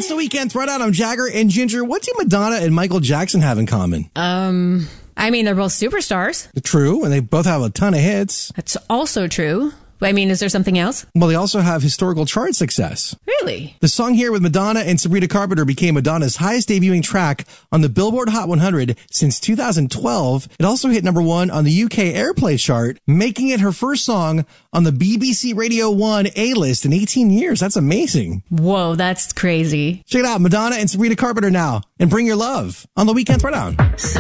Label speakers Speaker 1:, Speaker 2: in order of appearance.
Speaker 1: It's the Weekend Throwdown. I'm Jagger and Ginger. What do Madonna and Michael Jackson have in common?
Speaker 2: I mean, they're both superstars.
Speaker 1: True, and they both have a ton of hits.
Speaker 2: That's also true. I mean, is there something else?
Speaker 1: Well, they also have historical chart success.
Speaker 2: Really?
Speaker 1: The song here with Madonna and Sabrina Carpenter became Madonna's highest debuting track on the Billboard Hot 100 since 2012. It also hit number 1 on the UK Airplay chart, making it her first song on the BBC Radio 1 A-list in 18 years. That's amazing.
Speaker 2: Whoa, that's crazy.
Speaker 1: Check it out, Madonna and Sabrina Carpenter now, and Bring Your Love on the Weekend Throwdown.